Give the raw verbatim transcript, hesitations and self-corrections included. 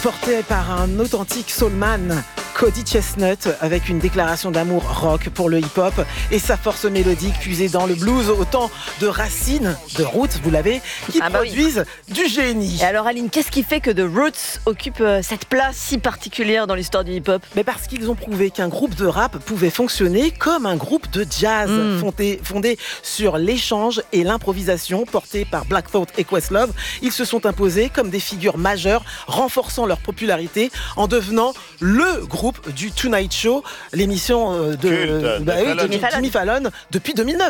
Porté par un authentique soulman, Cody Chestnut, avec une déclaration d'amour rock pour le hip-hop et sa force mélodique puisée dans le blues, autant de racines, de roots, vous l'avez, qui ah bah produisent oui. du génie. Et alors Aline, qu'est-ce qui fait que The Roots occupe cette place si particulière dans l'histoire du hip-hop ? Mais parce qu'ils ont prouvé qu'un groupe de rap pouvait fonctionner comme un groupe de jazz, mmh. fondé, fondé sur l'échange et l'improvisation, porté par Black Thought et Questlove. Ils se sont imposés comme des figures majeures, renforçant leur popularité en devenant le groupe du Tonight Show, l'émission de, Culte, bah, de oui, de Fallon. Jimmy Fallon depuis deux mille neuf.